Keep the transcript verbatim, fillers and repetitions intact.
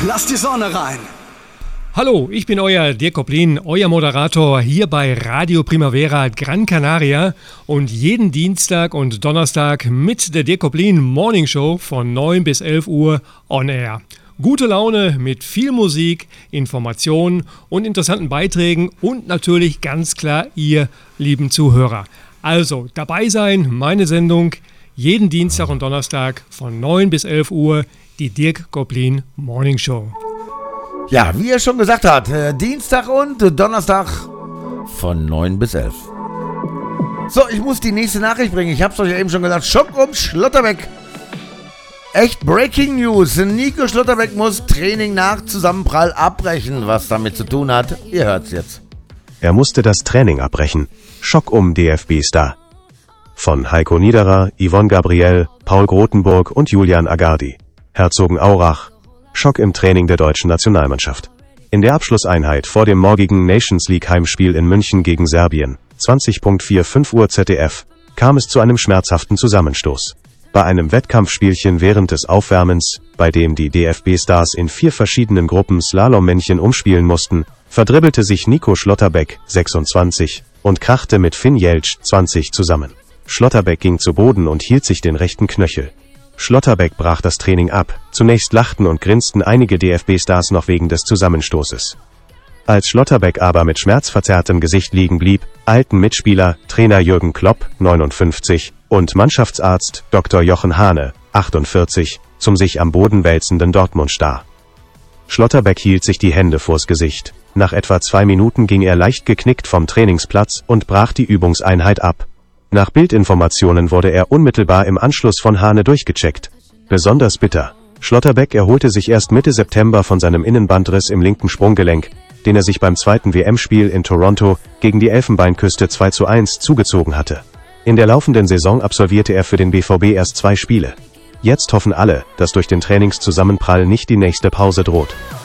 lass die Sonne rein. Hallo, ich bin euer Dirk Koplin, euer Moderator hier bei Radio Primavera Gran Canaria und jeden Dienstag und Donnerstag mit der Dirk Koplin Morning Show von neun bis elf Uhr on air. Gute Laune mit viel Musik, Informationen und interessanten Beiträgen und natürlich ganz klar ihr lieben Zuhörer. Also dabei sein, meine Sendung jeden Dienstag und Donnerstag von neun bis elf Uhr, die Dirk Koplin Morning Show. Ja, wie er schon gesagt hat, äh, Dienstag und Donnerstag von neun bis elf. So, ich muss die nächste Nachricht bringen. Ich hab's euch ja eben schon gesagt. Schock um Schlotterbeck. Echt Breaking News. Nico Schlotterbeck muss Training nach Zusammenprall abbrechen. Was damit zu tun hat, ihr hört's jetzt. Er musste das Training abbrechen. Schock um D F B-Star. Von Heiko Niederer, Yvonne Gabriel, Paul Grotenburg und Julian Agardi. Herzogenaurach. Schock im Training der deutschen Nationalmannschaft. In der Abschlusseinheit vor dem morgigen Nations League Heimspiel in München gegen Serbien, zwanzig fünfundzwanzig Uhr Z D F, kam es zu einem schmerzhaften Zusammenstoß. Bei einem Wettkampfspielchen während des Aufwärmens, bei dem die D F B-Stars in vier verschiedenen Gruppen Slalommännchen umspielen mussten, verdribbelte sich Nico Schlotterbeck, sechsundzwanzig, und krachte mit Finn Jeltsch, zwanzig, zusammen. Schlotterbeck ging zu Boden und hielt sich den rechten Knöchel. Schlotterbeck brach das Training ab. Zunächst lachten und grinsten einige D F B-Stars noch wegen des Zusammenstoßes. Als Schlotterbeck aber mit schmerzverzerrtem Gesicht liegen blieb, eilten Mitspieler, Trainer Jürgen Klopp, neunundfünfzig, und Mannschaftsarzt Doktor Jochen Hane, achtundvierzig, zum sich am Boden wälzenden Dortmund-Star. Schlotterbeck hielt sich die Hände vors Gesicht. Nach etwa zwei Minuten ging er leicht geknickt vom Trainingsplatz und brach die Übungseinheit ab. Nach Bildinformationen wurde er unmittelbar im Anschluss von Hane durchgecheckt. Besonders bitter. Schlotterbeck erholte sich erst Mitte September von seinem Innenbandriss im linken Sprunggelenk, den er sich beim zweiten W M-Spiel in Toronto gegen die Elfenbeinküste zwei zu eins zugezogen hatte. In der laufenden Saison absolvierte er für den B V B erst zwei Spiele. Jetzt hoffen alle, dass durch den Trainingszusammenprall nicht die nächste Pause droht.